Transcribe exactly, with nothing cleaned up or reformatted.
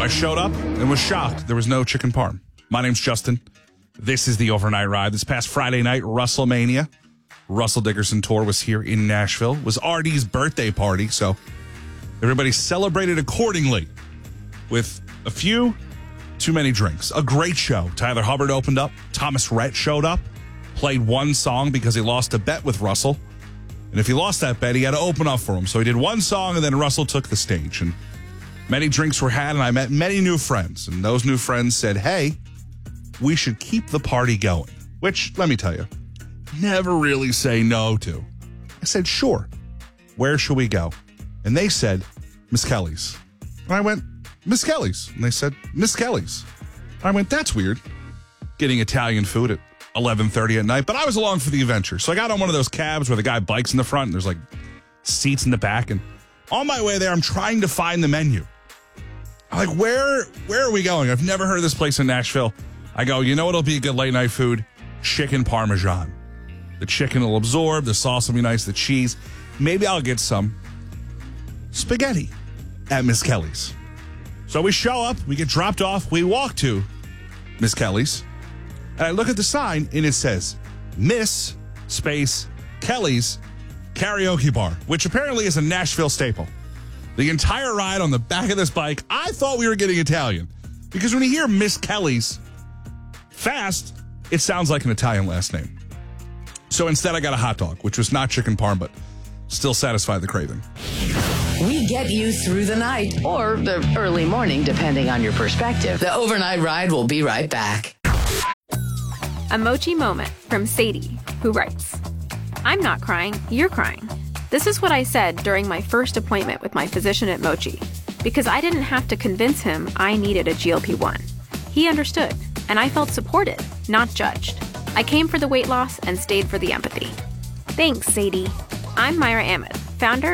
I showed up and was shocked. There was no chicken parm. My name's Justin. This is the Overnight Ride. This past Friday night, WrestleMania. Russell Dickerson Tour was here in Nashville. It was R D's birthday party, so everybody celebrated accordingly with a few too many drinks. A great show. Tyler Hubbard opened up. Thomas Rhett showed up. Played one song because he lost a bet with Russell. And if he lost that bet, he had to open up for him. So he did one song, and then Russell took the stage. And many drinks were had, and I met many new friends. And those new friends said, hey, we should keep the party going. Which, let me tell you, never really say no to. I said, sure. Where should we go? And they said, Miss Kelly's. And I went, Miss Kelly's. And they said, Miss Kelly's. I went, that's weird. Getting Italian food at eleven thirty at night. But I was along for the adventure. So I got on one of those cabs where the guy bikes in the front and there's like seats in the back. And on my way there, I'm trying to find the menu. I'm like, where, where are we going? I've never heard of this place in Nashville. I go, you know what'll be a good late night food? Chicken Parmesan. The chicken will absorb. The sauce will be nice. The cheese. Maybe I'll get some spaghetti at Miss Kelly's. So we show up. We get dropped off. We walk to Miss Kelly's. And I look at the sign, and it says, Miss Space Kelly's Karaoke Bar, which apparently is a Nashville staple. The entire ride on the back of this bike, I thought we were getting Italian. Because when you hear Miss Kelly's fast, it sounds like an Italian last name. So instead, I got a hot dog, which was not chicken parm, but still satisfied the craving. We get you through the night or the early morning, depending on your perspective. The Overnight Ride will be right back. A Mochi moment from Sadie, who writes, I'm not crying, you're crying. This is what I said during my first appointment with my physician at Mochi, because I didn't have to convince him I needed a G L P one. He understood, and I felt supported, not judged. I came for the weight loss and stayed for the empathy. Thanks, Sadie. I'm Myra Ahmed, founder